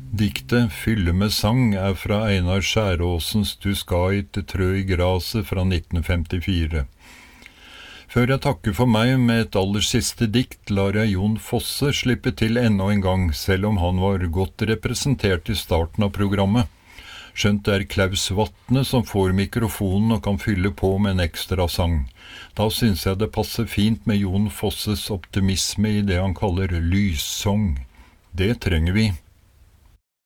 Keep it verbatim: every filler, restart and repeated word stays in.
Diktet «Fylle med sang» er fra Einar Skjæråsens «Du skal ikke trø i graset» fra nitten femtifire. Før jeg takker for meg med et aller siste dikt, lar jeg Jon Fosse slippe til enda en gang, selv om han var godt representert i starten av programmet. Skjønt det er Klaus Vatne som får mikrofonen og kan fylle på med en ekstra sang. Da synes jeg det passer fint med Jon Fosses optimisme i det han kaller lyssong. Det trenger vi.